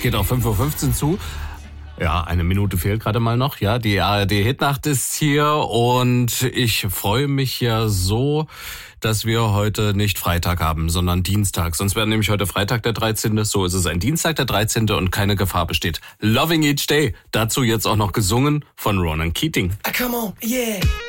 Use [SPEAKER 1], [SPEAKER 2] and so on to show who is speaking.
[SPEAKER 1] geht auf 5:15 Uhr zu. Ja, eine Minute fehlt gerade mal noch. Ja, die ARD-Hitnacht ist hier und ich freue mich ja so, dass wir heute nicht Freitag haben, sondern Dienstag. Sonst wäre nämlich heute Freitag der 13. So ist es ein Dienstag der 13. und keine Gefahr besteht. Loving Each Day. Dazu jetzt auch noch gesungen von Ronan Keating.
[SPEAKER 2] Come on, yeah.